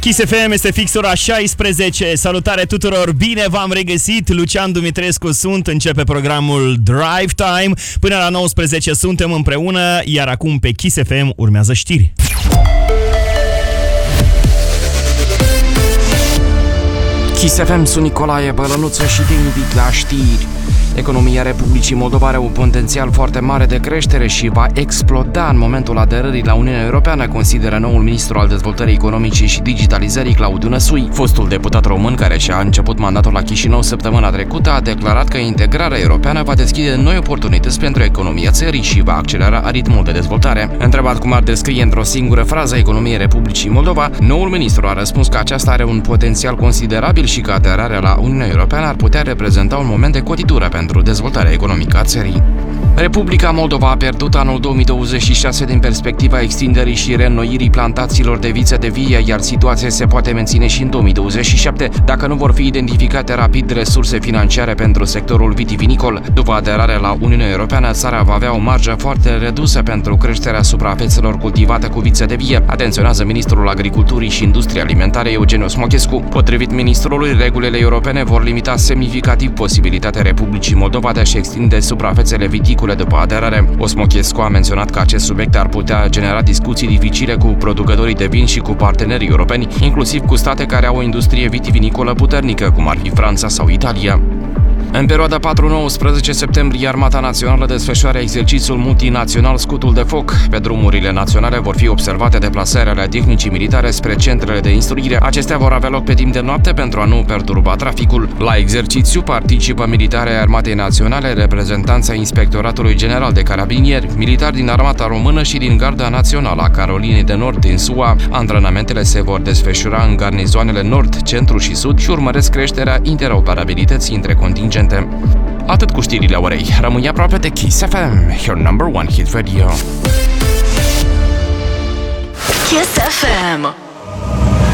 Kiss FM este fix ora 16. Salutare tuturor, bine v-am regăsit. Lucian Dumitrescu sunt, începe programul Drive Time. Până la 19 suntem împreună, iar acum pe Kiss FM urmează știri. Kiss FM, sunt Nicolae Bălănuță și te invit la știri. Economia Republicii Moldova are un potențial foarte mare de creștere și va exploda în momentul aderării la Uniunea Europeană, consideră noul ministru al dezvoltării economice și digitalizării, Claudiu Năsui. Fostul deputat român, care și-a început mandatul la Chișinău săptămâna trecută, a declarat că integrarea europeană va deschide noi oportunități pentru economia țării și va accelera ritmul de dezvoltare. Întrebat cum ar descrie într-o singură frază economia Republicii Moldova, noul ministru a răspuns că aceasta are un potențial considerabil și că aderarea la Uniunea Europeană ar putea reprezenta un moment de cotitură pentru dezvoltarea economică a țării. Republica Moldova a pierdut anul 2026 din perspectiva extinderii și reînnoirii plantațiilor de viță de vie, iar situația se poate menține și în 2027 dacă nu vor fi identificate rapid resurse financiare pentru sectorul vitivinicol. După aderarea la Uniunea Europeană, țara va avea o marjă foarte redusă pentru creșterea suprafețelor cultivate cu viță de vie, atenționează ministrul Agriculturii și Industriei Alimentare Eugen Osmochescu. Potrivit ministrului, regulile europene vor limita semnificativ posibilitatea Republicii Moldova de a-și extinde suprafețele viticole după aderare. Osmochescu a menționat că acest subiect ar putea genera discuții dificile cu producătorii de vin și cu partenerii europeni, inclusiv cu state care au o industrie vitivinicolă puternică, cum ar fi Franța sau Italia. În perioada 4-19 septembrie, Armata Națională desfășoară exercițiul multinațional Scutul de Foc. Pe drumurile naționale vor fi observate deplasările ale tehnicii militare spre centrele de instruire. Acestea vor avea loc pe timp de noapte pentru a nu perturba traficul. La exercițiu participă militari ai Armatei Naționale, reprezentanța Inspectoratului General de Carabinieri, militari din Armata Română și din Garda Națională a Carolinei de Nord din SUA. Antrenamentele se vor desfășura în garnizoanele Nord, Centru și Sud și urmăresc creșterea interoperabilității între contingente. Atât cu știrile orei. Rămâi aproape de Kiss FM, your number one hit radio. Kiss FM.